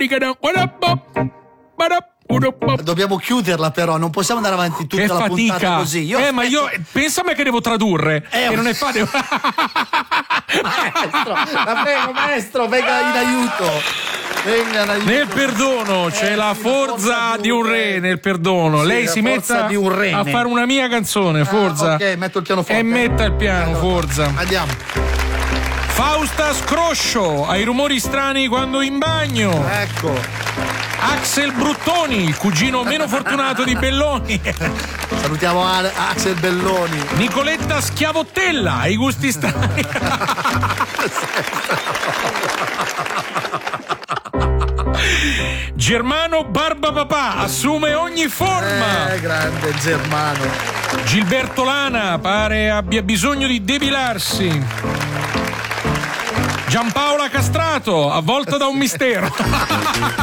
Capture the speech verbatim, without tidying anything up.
Dobbiamo chiuderla, però non possiamo andare avanti tutta che la fatica. puntata così. Io eh, aspetto... ma io pensa a me che devo tradurre eh, che non è facile. Maestro, la prego, maestro, venga in aiuto. Venga in aiuto. Nel perdono eh, c'è sì, la forza di un re, nel perdono. Sì, lei si metta di un a fare una mia canzone, Forza. Ah, ok, metto il pianoforte. E metta il piano, allora, Forza. Andiamo. Fausta Scroscio, ai rumori strani quando in bagno. Ecco. Axel Bruttoni, il cugino meno fortunato di Belloni. Salutiamo Axel Belloni. Nicoletta Schiavottella, ai gusti strani. Germano Barbapapà, assume ogni forma. Eh, grande Germano. Gilberto Lana, pare abbia bisogno di depilarsi. Giampaola Castrato, avvolta da un mistero.